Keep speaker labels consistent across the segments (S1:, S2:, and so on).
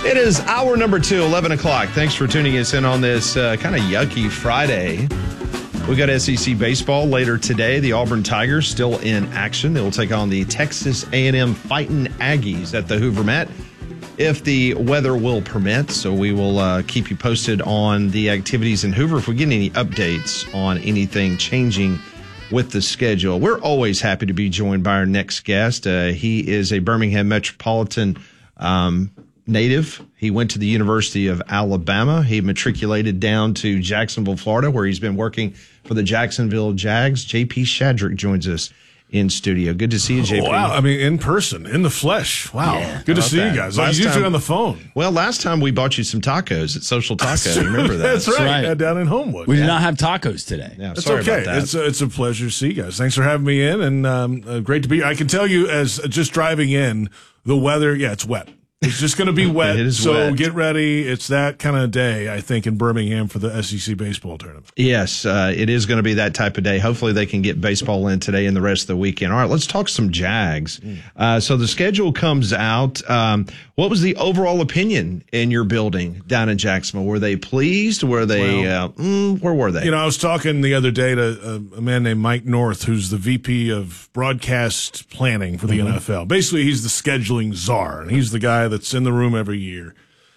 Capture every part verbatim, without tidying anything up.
S1: It is hour number two, eleven o'clock. Thanks for tuning us in on this uh, kind of yucky Friday. We got S E C baseball later today. The Auburn Tigers still in action. They will take on the Texas A and M Fighting Aggies at the Hoover Mat if the weather will permit. So we will uh, keep you posted on the activities in Hoover if we get any updates on anything changing with the schedule. We're always happy to be joined by our next guest. Uh, he is a Birmingham Metropolitan um, native. He went to the University of Alabama. He matriculated down to Jacksonville, Florida, where he's been working for the Jacksonville Jags. J P Shadrick joins us in studio. Good to see you, J P.
S2: Oh, wow. I mean, in person, in the flesh. Wow. Yeah, good to see that. You guys. Last usually time, on the phone.
S1: Well, last time we bought you some tacos at Social Taco. You remember that?
S2: That's right. That's right. Down in Homewood.
S3: We
S2: yeah.
S3: did not have tacos today.
S1: Yeah,
S2: It's
S1: sorry
S2: okay.
S1: about that.
S2: It's a, it's a pleasure to see you guys. Thanks for having me in, and um, uh, great to be here. I can tell you, as uh, just driving in, the weather, yeah, it's wet. It's just going to be wet,
S1: It is
S2: so
S1: wet.
S2: Get ready. It's that kind of day, I think, in Birmingham for the S E C baseball tournament.
S1: Yes, uh, it is going to be that type of day. Hopefully they can get baseball in today and the rest of the weekend. All right, let's talk some Jags. Uh, so the schedule comes out. Um, what was the overall opinion in your building down in Jacksonville? Were they pleased? Were they,
S2: Well,
S1: uh, mm, where were they?
S2: You know, I was talking the other day to a, a man named Mike North, who's the V P of broadcast planning for the mm-hmm. N F L. Basically, he's the scheduling czar, and he's the guy that's in the room every year.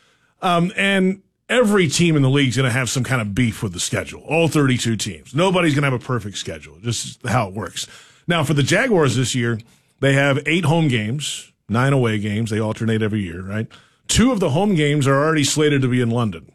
S2: Um, and every team in the league is going to have some kind of beef with the schedule, all thirty-two teams. Nobody's going to have a perfect schedule, just how it works. Now, for the Jaguars this year, they have eight home games, nine away games. They alternate every year, right? Two of the home games are already slated to be in London.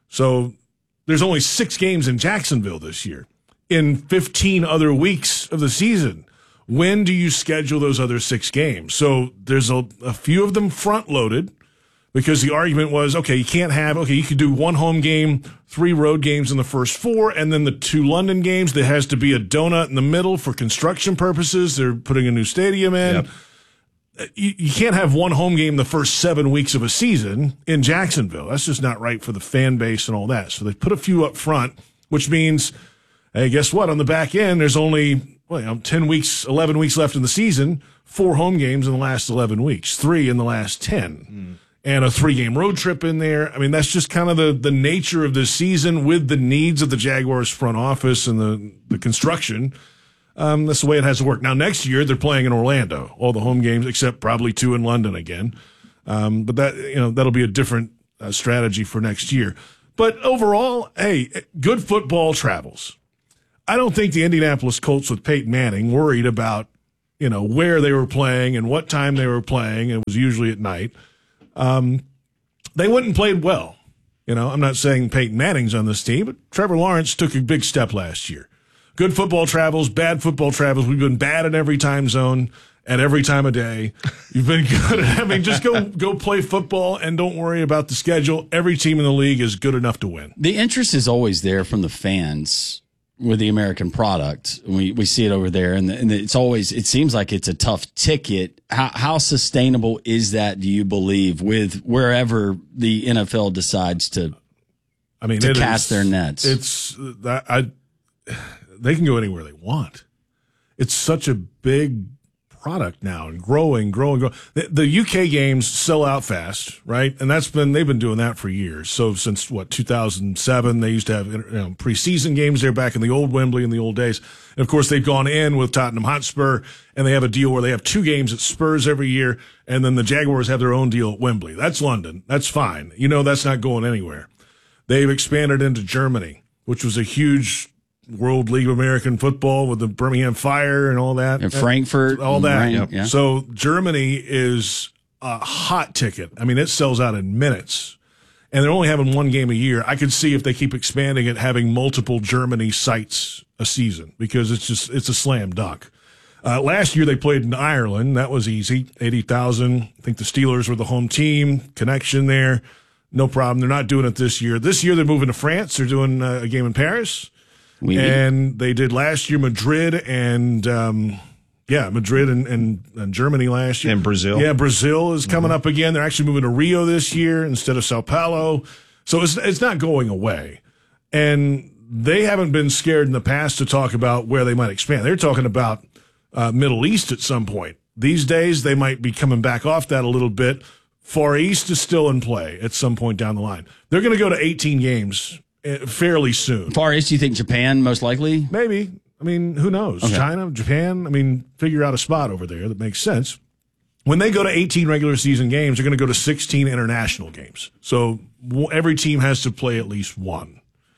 S2: So there's only six games in Jacksonville this year in fifteen other weeks of the season. When do you schedule those other six games? So there's a, a few of them front-loaded because the argument was, okay, you can't have, okay, you could do one home game, three road games in the first four, and then the two London games. There has to be a donut in the middle for construction purposes. They're putting a new stadium in. Yep. You, you can't have one home game the first seven weeks of a season in Jacksonville. That's just not right for the fan base and all that. So they put a few up front, which means, hey, guess what? On the back end, there's only well, you know, ten weeks, eleven weeks left in the season, four home games in the last eleven weeks, three in the last ten, mm. and a three-game road trip in there. I mean, that's just kind of the, the nature of this season with the needs of the Jaguars front office and the, the construction. Um, that's the way it has to work. Now, next year, they're playing in Orlando, all the home games, except probably two in London again. Um, but that, you know, that'll be a different uh, strategy for next year. But overall, hey, good football travels. I don't think the Indianapolis Colts with Peyton Manning worried about, you know, where they were playing and what time they were playing. It was usually at night. Um, they went and played well. You know, I'm not saying Peyton Manning's on this team, but Trevor Lawrence took a big step last year. Good football travels, bad football travels. We've been bad in every time zone at every time of day. You've been good at, I mean, just go, go play football and don't worry about the schedule. Every team in the league is good enough to win.
S3: The interest is always there from the fans with the American product. We we see it over there, and, the, and it's always, it seems like it's a tough ticket. How, how sustainable is that, do you believe, with wherever the N F L decides to,
S2: I mean,
S3: to cast
S2: is,
S3: their nets?
S2: It's that I, they can go anywhere they want. It's such a big product now and growing, growing, growing. The, the U K games sell out fast, right? And that's been, they've been doing that for years. So since what, two thousand seven, they used to have, you know, preseason games there back in the old Wembley in the old days. And of course they've gone in with Tottenham Hotspur, and they have a deal where they have two games at Spurs every year. And then the Jaguars have their own deal at Wembley. That's London. That's fine. You know, that's not going anywhere. They've expanded into Germany, which was a huge World League of American Football with the Birmingham Fire and all that.
S3: And Frankfurt.
S2: All that.
S3: Right, yep. Yeah.
S2: So Germany is a hot ticket. I mean, it sells out in minutes. And they're only having one game a year. I could see if they keep expanding it, having multiple Germany sites a season, because it's just, it's a slam dunk. Uh, last year they played in Ireland. That was easy. eighty thousand. I think the Steelers were the home team. Connection there. No problem. They're not doing it this year. This year they're moving to France. They're doing uh, a game in Paris. We and they did last year Madrid and, um, yeah, Madrid and, and, and Germany last year.
S1: And Brazil.
S2: Yeah, Brazil is coming mm-hmm. up again. They're actually moving to Rio this year instead of Sao Paulo. So it's it's not going away. And they haven't been scared in the past to talk about where they might expand. They're talking about uh, Middle East at some point. These days, they might be coming back off that a little bit Far East is still in play at some point down the line. They're going to go to eighteen games fairly soon.
S3: Far East, you think Japan most likely?
S2: Maybe. I mean, who knows?
S3: Okay.
S2: China, Japan, I mean, figure out a spot over there that makes sense. When they go to eighteen regular season games, they're going to go to sixteen international games. So every team has to play at least one.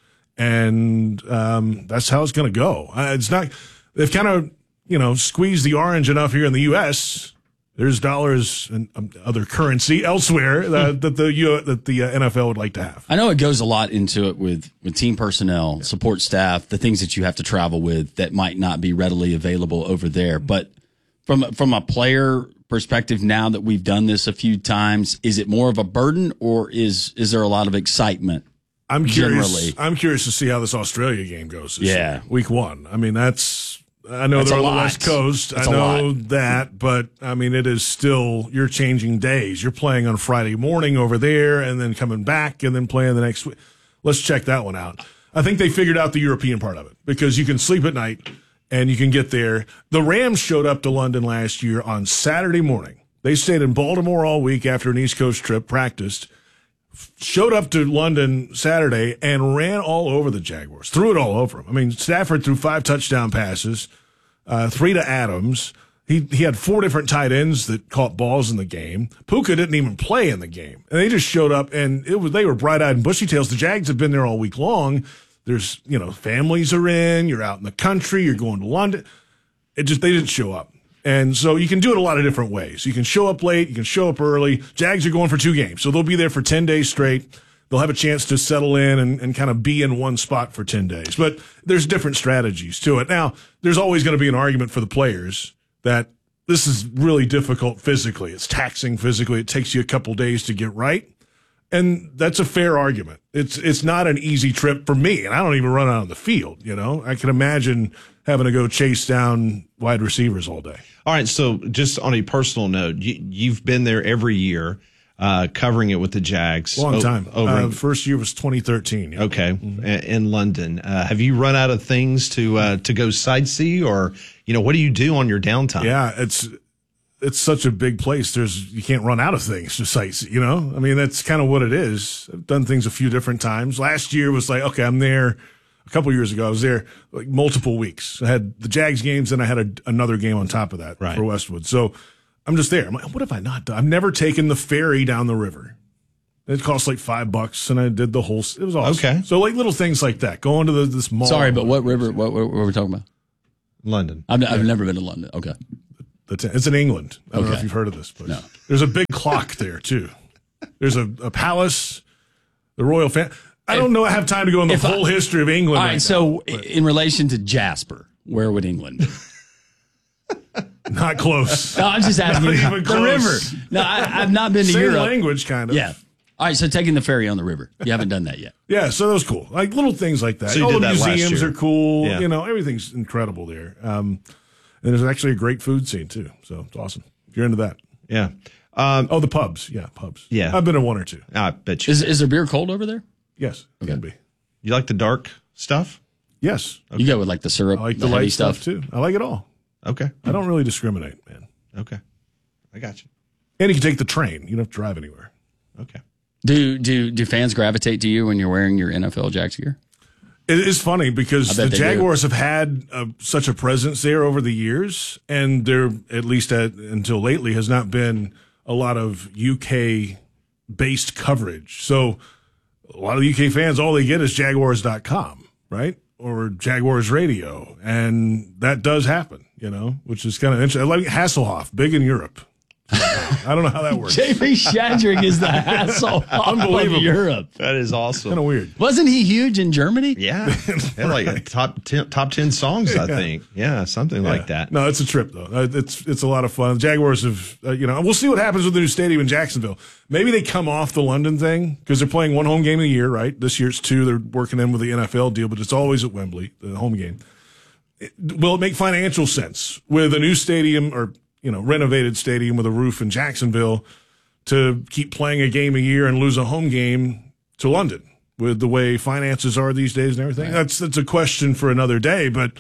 S2: And um, that's how it's going to go. Uh, it's not, they've kind of, you know, squeezed the orange enough here in the U S. There's dollars and um, other currency elsewhere that, that the U, that the uh, N F L would like to have.
S3: I know it goes a lot into it with, with team personnel, support staff, the things that you have to travel with that might not be readily available over there. But from from a player perspective, now that we've done this a few times, is it more of a burden or is is there a lot of excitement?
S2: I'm curious.
S3: Generally.
S2: I'm curious to see how this Australia game goes. This
S3: Yeah.
S2: year, week one. I mean, that's. I know
S3: That's
S2: they're
S3: a
S2: on the
S3: lot.
S2: West Coast.
S3: That's
S2: I
S3: a
S2: know
S3: lot.
S2: that, but I mean, it is still. You're changing days. You're playing on Friday morning over there, and then coming back, and then playing the next week. Let's check that one out. I think they figured out the European part of it because you can sleep at night and you can get there. The Rams showed up to London last year on Saturday morning. They stayed in Baltimore all week after an East Coast trip, practiced. Showed up to London Saturday and ran all over the Jaguars, threw it all over them. I mean, Stafford threw five touchdown passes, uh, three to Adams. He he had four different tight ends that caught balls in the game. Puka didn't even play in the game, and they just showed up and it was they were bright eyed and bushy tails. The Jags have been there all week long. There's you know families are in. You're out in the country. You're going to London. It just they didn't show up. And so you can do it a lot of different ways. You can show up late. You can show up early. Jags are going for two games. So they'll be there for ten days straight. They'll have a chance to settle in and, and kind of be in one spot for ten days. But there's different strategies to it. Now, there's always going to be an argument for the players that this is really difficult physically. It's taxing physically. It takes you a couple days to get right. And that's a fair argument. It's it's not an easy trip for me, and I don't even run out on the field, you know. I can imagine having to go chase down wide receivers all day.
S1: All right, so just on a personal note, you, you've been there every year uh, covering it with the Jags.
S2: Long
S1: o-
S2: time.
S1: Over
S2: Uh,
S1: in-
S2: first year was twenty thirteen. Yeah.
S1: okay, mm-hmm. in London. Uh, have you run out of things to uh, to go sightsee, or you know, what do you do on your downtime?
S2: Yeah, it's it's such a big place. There's you can't run out of things to sightsee. You know, I mean, that's kind of what it is. I've done things a few different times. Last year was like, okay, I'm there. A couple of years ago, I was there like multiple weeks. I had the Jags games, and I had a, another game on top of that
S1: Right.
S2: for Westwood. So I'm just there. I'm like, what have I not done? I've never taken the ferry down the river. It cost like five bucks, and I did the whole. It was awesome.
S1: Okay.
S2: So like little things like that. Going to the, this mall.
S3: Sorry, but what river? What, what, what were we talking about?
S1: London.
S3: I've, I've never been to London. Okay.
S2: It's in England. I don't know
S3: Okay.
S2: if you've heard of this, but
S3: No.
S2: there's a big clock there too. There's a, a palace, the royal family. I don't know. I have time to go in the
S3: If I-
S2: whole history of England.
S3: All
S2: right
S3: right.
S2: now,
S3: So,
S2: but
S3: in relation to Jasper, where would England be?
S2: not close.
S3: No, I'm just asking
S2: Not
S3: you.
S2: even
S3: The
S2: close.
S3: river. No, I, I've not been to
S2: Same
S3: Europe.
S2: language, kind of.
S3: Yeah. All right. So taking the ferry on the river. You haven't done that yet.
S2: Yeah, so that was cool. Like little things like that.
S1: So you
S2: All
S1: did
S2: the
S1: that last
S2: museums
S1: year.
S2: are cool.
S1: Yeah.
S2: You know, everything's incredible there. Um, and there's actually a great food scene too. So it's awesome. If you're into that.
S1: Yeah. Um,
S2: Oh, the pubs. Yeah, pubs.
S1: Yeah.
S2: I've been to one or two.
S1: I bet you.
S3: Is is there beer cold over there?
S2: Yes, it can be.
S1: You like the dark stuff?
S2: Yes.
S3: You go with like the syrup,
S2: I like
S3: the,
S2: the,
S3: heavy
S2: light stuff too. I like it all.
S1: Okay.
S2: I don't really discriminate, man.
S1: Okay. I got you.
S2: And you can take the train. You don't have to drive anywhere.
S1: Okay.
S3: Do do do fans gravitate to you when you're wearing your N F L Jags gear?
S2: It is funny because
S3: I bet
S2: the
S3: they
S2: Jaguars have had uh, such a presence there over the years, and there, at least at, until lately, has not been a lot of U K-based coverage. So a lot of U K fans, all they get is Jaguars dot com, right? Or Jaguars Radio, and that does happen, you know, which is kind of interesting. I like Hasselhoff, big in Europe. I don't know how that works.
S3: J P Shadrick is the hassle
S2: Unbelievable.
S3: of Europe.
S1: That is awesome.
S2: Kind of weird.
S3: Wasn't he huge in Germany?
S1: Yeah. Yeah, like top ten, top ten songs, I think. Yeah, something like that.
S2: No, it's a trip though. Uh, It's it's a lot of fun. The Jaguars have, uh, you know, we'll see what happens with the new stadium in Jacksonville. Maybe they come off the London thing because they're playing one home game a year, right? This year it's two. They're working in with the N F L deal, but it's always at Wembley, the home game. It, will it make financial sense with a new stadium or, you know, renovated stadium with a roof in Jacksonville to keep playing a game a year and lose a home game to London with the way finances are these days and everything? That's that's a question for another day, but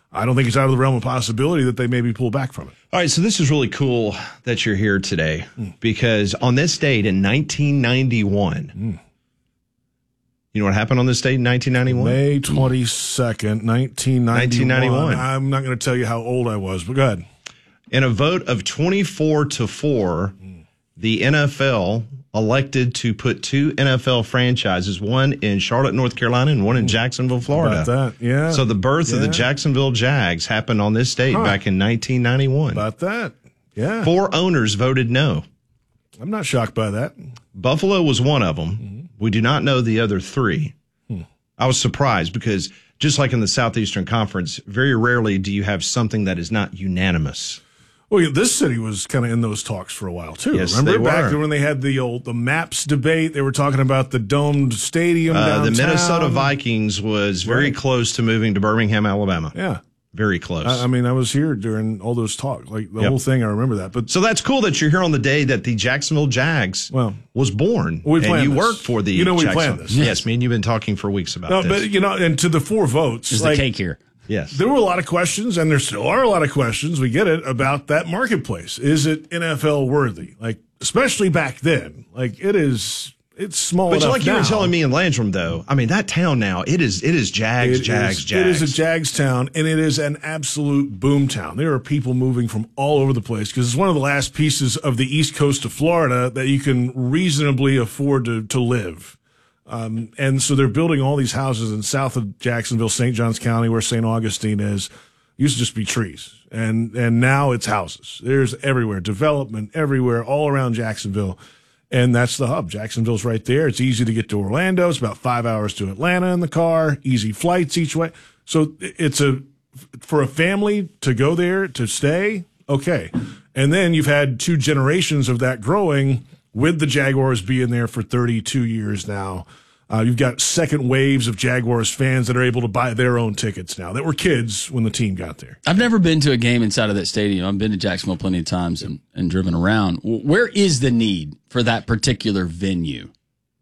S2: I don't think it's out of the realm of possibility that they maybe pull back from it.
S1: All right, so this is really cool that you're here today mm. because on this date in nineteen ninety-one, mm. you know what happened on this date in nineteen ninety-one?
S2: May twenty-second, nineteen ninety-one. nineteen ninety-one. I'm not going to tell you how old I was, but go ahead.
S1: In a vote of twenty-four to four, mm. the N F L elected to put two N F L franchises, one in Charlotte, North Carolina, and one in Jacksonville, Florida.
S2: About that, yeah.
S1: So the birth
S2: yeah.
S1: of the Jacksonville Jags happened on this date huh. back in nineteen ninety-one.
S2: About that, yeah.
S1: Four owners voted no.
S2: I'm not shocked by that.
S1: Buffalo was one of them. Mm-hmm. We do not know the other three. Hmm. I was surprised because just like in the Southeastern Conference, very rarely do you have something that is not unanimous.
S2: Well, yeah, this city was kind of in those talks for a while too.
S1: Yes,
S2: Remember
S1: they
S2: back
S1: were.
S2: when they had the old the maps debate? They were talking about the domed stadium
S1: uh,
S2: downtown.
S1: The Minnesota Vikings was very
S2: right.
S1: close to moving to Birmingham, Alabama.
S2: Yeah,
S1: very close.
S2: I, I mean, I was here during all those talks, like the
S1: yep.
S2: whole thing. I remember that. But
S1: so that's cool that you're here on the day that the Jacksonville Jags
S2: well,
S1: was born.
S2: We
S1: and you
S2: this.
S1: work for the.
S2: You know, we
S1: Jackson-
S2: planned this.
S1: Yes, me and you've been talking for weeks about
S2: no,
S1: this.
S2: but you know, and to the four votes,
S3: there's
S2: like,
S3: the cake here.
S1: Yes.
S2: There were a lot of questions, and there still are a lot of questions, we get it, about that marketplace. Is it N F L worthy? Like, especially back then. Like, it is, it's small
S1: but
S2: enough
S1: like you
S2: now.
S1: were telling me in Landrum, though, I mean, that town now, it is it is Jags,
S2: It
S1: Jags,
S2: is,
S1: Jags.
S2: It is a Jags town, and it is an absolute boom town. There are people moving from all over the place because it's one of the last pieces of the east coast of Florida that you can reasonably afford to, to live. Um, and so they're building all these houses in south of Jacksonville, Saint Johns County, where Saint Augustine is. Used to just be trees, and and now it's houses. There's everywhere, development everywhere, all around Jacksonville, and that's the hub. Jacksonville's right there. It's easy to get to Orlando. It's about five hours to Atlanta in the car. Easy flights each way. So it's a for a family to go there to stay. Okay, and then you've had two generations of that growing with the Jaguars being there for thirty-two years now. Uh, you've got second waves of Jaguars fans that are able to buy their own tickets now that were kids when the team got there.
S3: I've never been to a game inside of that stadium. I've been to Jacksonville plenty of times and, and driven around. Where is the need for that particular venue?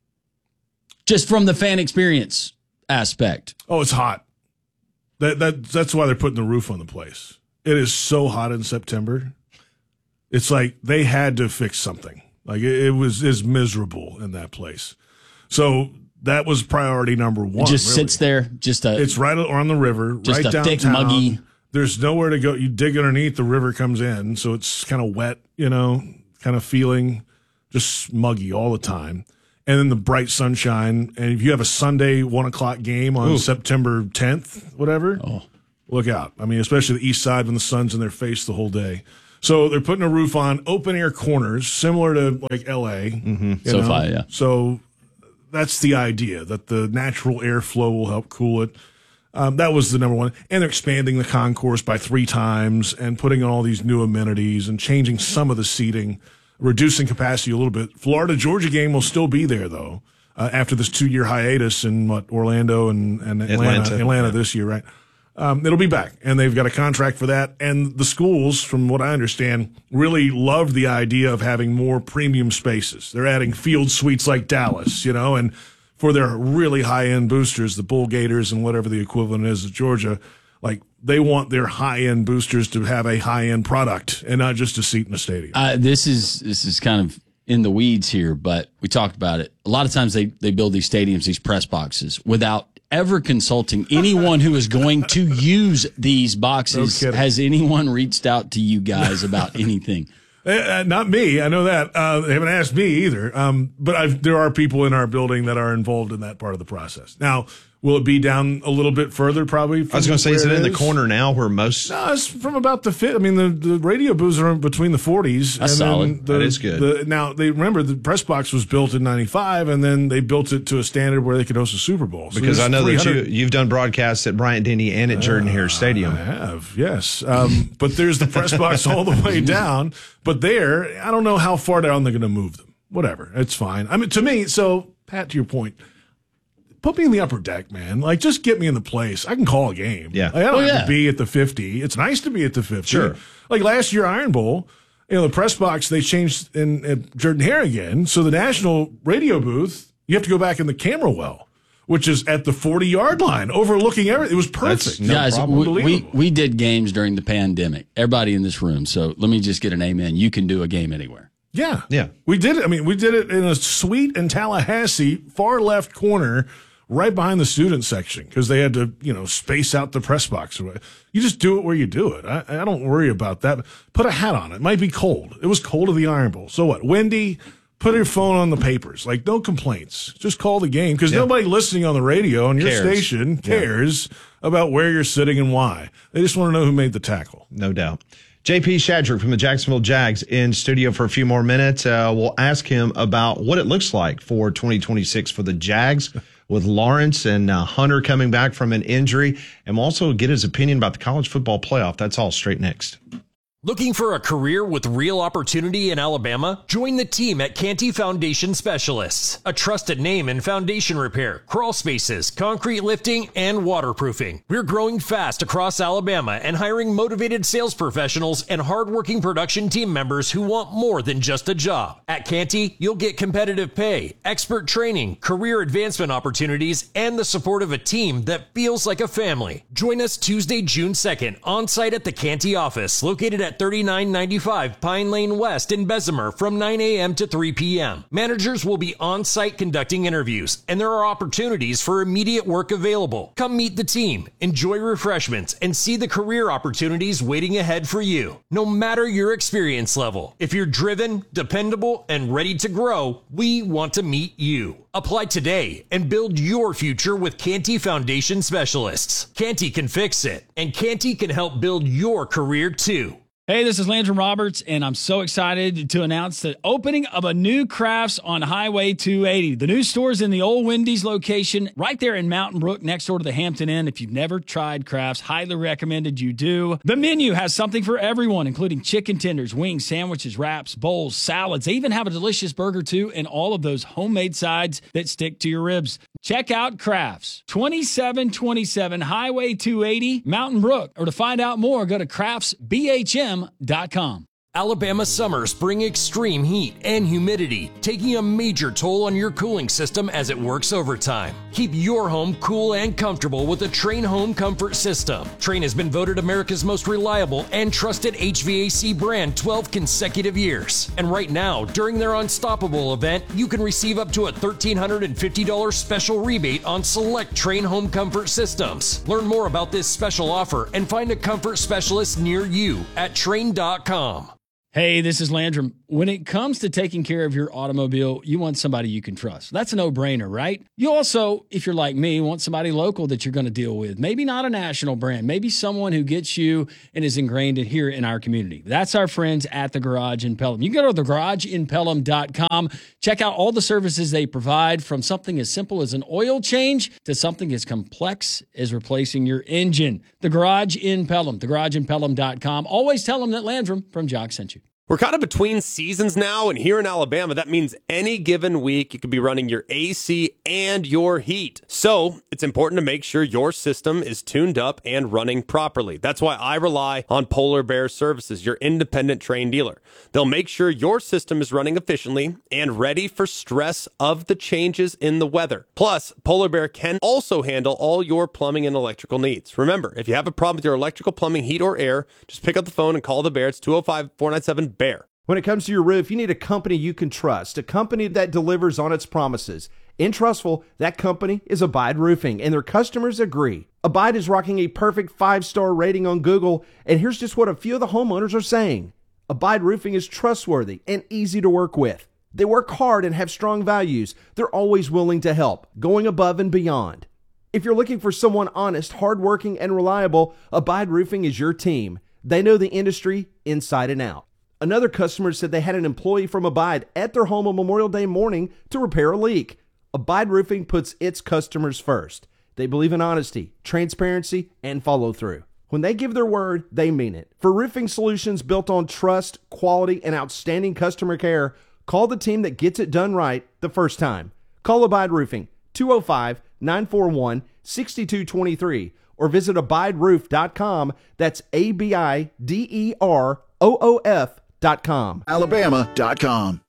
S3: Just from the fan experience aspect.
S2: Oh, it's hot. That that That's why they're putting the roof on the place. It is so hot in September. It's like they had to fix something. Like it, it was is miserable in that place. So that was priority number one.
S3: It just
S2: really.
S3: sits there. Just a.
S2: It's right on the river,
S3: just
S2: right
S3: a
S2: downtown.
S3: thick, muggy.
S2: There's nowhere to go. You dig underneath, the river comes in, so it's kind of wet, you know, kind of feeling just muggy all the time. And then the bright sunshine. And if you have a Sunday one o'clock game on Ooh. September tenth, whatever,
S3: oh.
S2: look out. I mean, especially the east side when the sun's in their face the whole day. So they're putting a roof on, open air corners, similar to like L A.
S3: Mm-hmm. SoFi, yeah.
S2: So that's the idea, that the natural airflow will help cool it. Um, that was the number one. And they're expanding the concourse by three times and putting in all these new amenities and changing some of the seating, reducing capacity a little bit. Florida-Georgia game will still be there, though, uh, after this two-year hiatus in what, Orlando and, and Atlanta,
S1: Atlanta,
S2: Atlanta
S1: yeah.
S2: this year, right? Um, it'll be back, and they've got a contract for that. And the schools, from what I understand, really loved the idea of having more premium spaces. They're adding field suites like Dallas, you know, and for their really high-end boosters, the Bull Gators and whatever the equivalent is of Georgia, like they want their high-end boosters to have a high-end product and not just a seat in a stadium.
S3: Uh, this is this is kind of in the weeds here, but we talked about it. A lot of times they, they build these stadiums, these press boxes, without ever consulting anyone who is going to use these boxes.
S2: No
S3: Has anyone reached out to you guys about anything?
S2: Uh, not me. I know that. Uh, they haven't asked me either. Um, but I've, there are people in our building that are involved in that part of the process. Now, will it be down a little bit further probably?
S1: I was going to say, is it in the
S2: is?
S1: corner now where most...
S2: No, it's from about the fit. I mean, the, the radio booths are between the forties.
S3: That's
S2: and
S3: solid.
S2: The,
S1: that is good.
S2: The, now, they remember the press box was built in ninety-five, and then they built it to a standard where they could host a Super Bowl. So
S1: because I know that you, you've done broadcasts at Bryant-Denny and at Jordan-Hare
S2: uh,
S1: Stadium.
S2: I have, yes. Um, but there's the press box all the way down. But there, I don't know how far down they're going to move them. Whatever. It's fine. I mean, to me, so, Pat, to your point, put me in the upper deck, man. Like, just get me in the place. I can call a game.
S1: Yeah.
S2: Like, I don't
S3: Oh,
S2: have
S3: yeah.
S2: to be at the fifty. It's nice to be at the fifty.
S1: Sure.
S2: Like last year, Iron Bowl, you know, the press box, they changed in at Jordan-Hare again. So the national radio booth, you have to go back in the camera well. which is at the forty-yard line, overlooking everything. It was perfect.
S1: That's no
S3: Guys,
S1: problem.
S3: we, we, we did games during the pandemic. Everybody in this room. So let me just get an amen. You can do a game anywhere.
S2: Yeah.
S1: Yeah.
S2: We did it. I mean, we did it in a suite in Tallahassee, far left corner, right behind the student section, because they had to, you know, space out the press box. You just do it where you do it. I, I don't worry about that. Put a hat on. It might be cold. It was cold at the Iron Bowl. So what? Windy, put your phone on the papers. Like, no complaints. Just call the game, because yeah. nobody listening on the radio on your
S1: cares.
S2: station cares yeah. about where you're sitting and why. They just want to know who made the tackle.
S1: No doubt. J P Shadrick from the Jacksonville Jags in studio for a few more minutes. Uh, we'll ask him about what it looks like for twenty twenty-six for the Jags with Lawrence and uh, Hunter coming back from an injury. And we'll also get his opinion about the college football playoff. That's all straight next.
S4: Looking for a career with real opportunity in Alabama? Join the team at Canty Foundation Specialists, a trusted name in foundation repair, crawl spaces, concrete lifting, and waterproofing. We're growing fast across Alabama and hiring motivated sales professionals and hardworking production team members who want more than just a job. At Canty, you'll get competitive pay, expert training, career advancement opportunities, and the support of a team that feels like a family. Join us Tuesday, June second, on site at the Canty office, located at thirty-nine ninety-five Pine Lane West in Bessemer from nine a.m. to three p.m. Managers will be on site conducting interviews, and there are opportunities for immediate work available. Come meet the team, enjoy refreshments, and see the career opportunities waiting ahead for you. No matter your experience level, if you're driven, dependable, and ready to grow, we want to meet you. Apply today and build your future with Canty Foundation Specialists. Canty can fix it, and Canty can help build your career too.
S5: Hey, this is Landrum Roberts, and I'm so excited to announce the opening of a new Crafts on Highway two eighty. The new store's in the old Wendy's location right there in Mountain Brook next door to the Hampton Inn. If you've never tried Crafts, highly recommended you do. The menu has something for everyone, including chicken tenders, wings, sandwiches, wraps, bowls, salads. They even have a delicious burger, too, and all of those homemade sides that stick to your ribs. Check out Crafts, twenty-seven twenty-seven Highway two eighty, Mountain Brook. Or to find out more, go to crafts b h m dot com.
S4: Alabama summers bring extreme heat and humidity, taking a major toll on your cooling system as it works overtime. Keep your home cool and comfortable with the Trane Home Comfort System. Trane has been voted America's most reliable and trusted H V A C brand twelve consecutive years. And right now, during their Unstoppable event, you can receive up to a one thousand three hundred fifty dollars special rebate on select Trane Home Comfort systems. Learn more about this special offer and find a comfort specialist near you at trane dot com.
S5: Hey, this is Landrum. When it comes to taking care of your automobile, you want somebody you can trust. That's a no-brainer, right? You also, if you're like me, want somebody local that you're going to deal with. Maybe not a national brand. Maybe someone who gets you and is ingrained in here in our community. That's our friends at The Garage in Pelham. You can go to the garage in pelham dot com. Check out all the services they provide, from something as simple as an oil change to something as complex as replacing your engine. The Garage in Pelham, the garage in pelham dot com. Always tell them that Landrum from Jock sent you.
S6: We're kind of between seasons now, and here in Alabama, that means any given week you could be running your A C and your heat. So it's important to make sure your system is tuned up and running properly. That's why I rely on Polar Bear Services, your independent Trane dealer. They'll make sure your system is running efficiently and ready for stress of the changes in the weather. Plus, Polar Bear can also handle all your plumbing and electrical needs. Remember, if you have a problem with your electrical, plumbing, heat, or air, just pick up the phone and call the Bear. It's two oh five, four nine seven, B E A R.
S7: When it comes to your roof, you need a company you can trust, a company that delivers on its promises. In Trustful, that company is Abide Roofing, and their customers agree. Abide is rocking a perfect five-star rating on Google, and here's just what a few of the homeowners are saying. Abide Roofing is trustworthy and easy to work with. They work hard and have strong values. They're always willing to help, going above and beyond. If you're looking for someone honest, hardworking, and reliable, Abide Roofing is your team. They know the industry inside and out. Another customer said they had an employee from Abide at their home on Memorial Day morning to repair a leak. Abide Roofing puts its customers first. They believe in honesty, transparency, and follow through. When they give their word, they mean it. For roofing solutions built on trust, quality, and outstanding customer care, call the team that gets it done right the first time. Call Abide Roofing, two oh five, nine four one, six two two three, or visit abide roof dot com. That's A B I D E R O O F dot com.
S8: Alabama dot com.